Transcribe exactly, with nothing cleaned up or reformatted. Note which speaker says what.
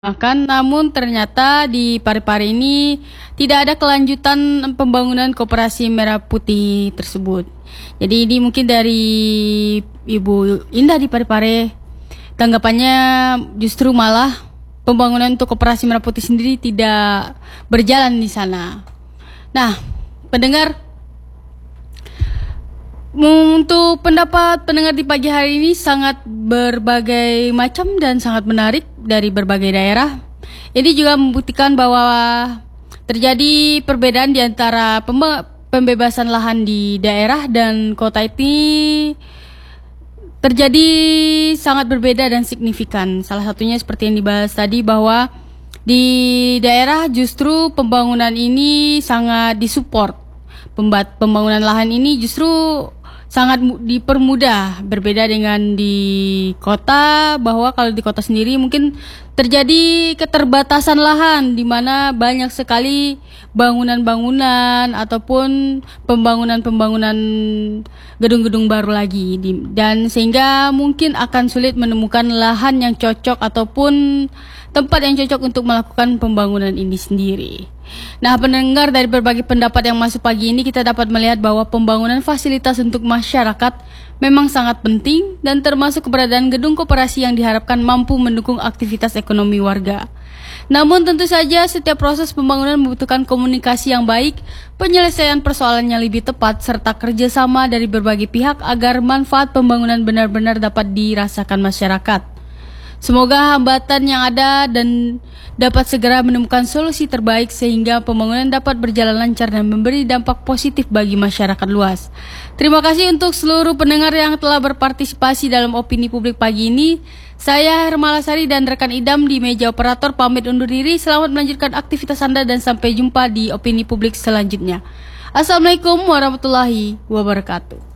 Speaker 1: Makan, namun ternyata di Parepare ini tidak ada kelanjutan pembangunan koperasi merah putih tersebut. Jadi ini mungkin dari Ibu Indah di Parepare, tanggapannya justru malah pembangunan untuk koperasi merah putih sendiri tidak berjalan di sana. Nah, pendengar, untuk pendapat pendengar di pagi hari ini sangat berbagai macam dan sangat menarik dari berbagai daerah. Ini juga membuktikan bahwa terjadi perbedaan di antara pembebasan lahan di daerah dan kota ini terjadi sangat berbeda dan signifikan. Salah satunya seperti yang dibahas tadi, bahwa di daerah justru pembangunan ini sangat disupport. Pembangunan lahan ini justru sangat dipermudah, berbeda dengan di kota, bahwa kalau di kota sendiri mungkin terjadi keterbatasan lahan di mana banyak sekali bangunan-bangunan ataupun pembangunan-pembangunan gedung-gedung baru lagi, dan sehingga mungkin akan sulit menemukan lahan yang cocok ataupun tempat yang cocok untuk melakukan pembangunan ini sendiri. Nah, pendengar, dari berbagai pendapat yang masuk pagi ini kita dapat melihat bahwa pembangunan fasilitas untuk masyarakat memang sangat penting, dan termasuk keberadaan gedung koperasi yang diharapkan mampu mendukung aktivitas ekonomi warga. Namun tentu saja setiap proses pembangunan membutuhkan komunikasi yang baik, penyelesaian persoalan yang lebih tepat, serta kerjasama dari berbagai pihak agar manfaat pembangunan benar-benar dapat dirasakan masyarakat. Semoga hambatan yang ada dan dapat segera menemukan solusi terbaik sehingga pembangunan dapat berjalan lancar dan memberi dampak positif bagi masyarakat luas. Terima kasih untuk seluruh pendengar yang telah berpartisipasi dalam opini publik pagi ini. Saya Hermala Sari dan rekan Idam di meja operator pamit undur diri. Selamat melanjutkan aktivitas Anda dan sampai jumpa di opini publik selanjutnya. Assalamualaikum warahmatullahi wabarakatuh.